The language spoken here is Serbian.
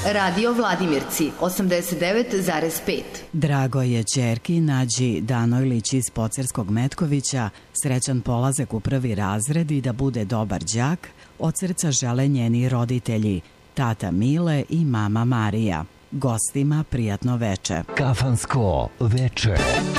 Radio Vladimirci 89,5. Drago je ćerki Nađi Danojlić iz Pocerskog Metkovića srećan polazak u prvi razred i da bude dobar đak, od srca žele njeni roditelji, tata Mile i mama Marija. Gostima prijatno veče. Kafansko veče.